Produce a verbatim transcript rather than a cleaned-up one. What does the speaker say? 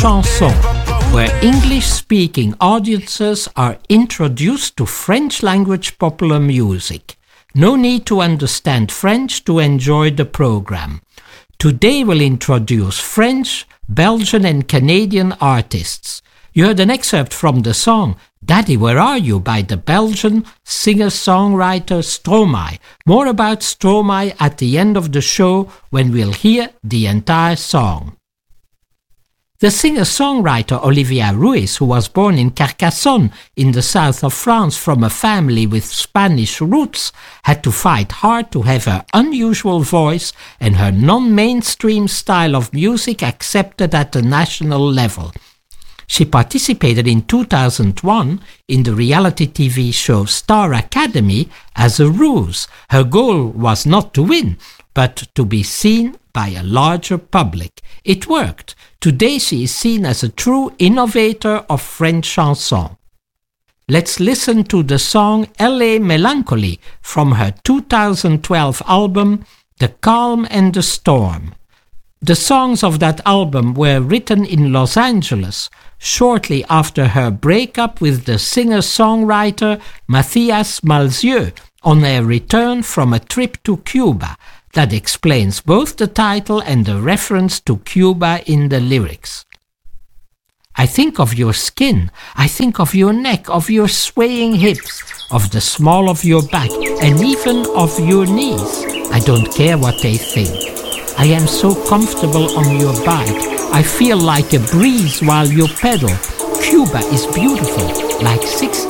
Chanson, where English-speaking audiences are introduced to French-language popular music. No need to understand French to enjoy the program. Today we'll introduce French, Belgian and Canadian artists. You heard an excerpt from the song Daddy, Where Are You by the Belgian singer-songwriter Stromae. More about Stromae at the end of the show when we'll hear the entire song. The singer-songwriter Olivia Ruiz, who was born in Carcassonne in the south of France from a family with Spanish roots, had to fight hard to have her unusual voice and her non-mainstream style of music accepted at the national level. She participated in two thousand one in the reality T V show Star Academy as a ruse. Her goal was not to win, but to be seen by a larger public. It worked. Today she is seen as a true innovator of French chanson. Let's listen to the song Elle est Mélancolie from her two thousand twelve album The Calm and the Storm. The songs of that album were written in Los Angeles shortly after her breakup with the singer-songwriter Matthias Malzieu on their return from a trip to Cuba. That explains both the title and the reference to Cuba in the lyrics. I think of your skin, I think of your neck, of your swaying hips, of the small of your back, and even of your knees. I don't care what they think. I am so comfortable on your bike. I feel like a breeze while you pedal. Cuba is beautiful, like sixty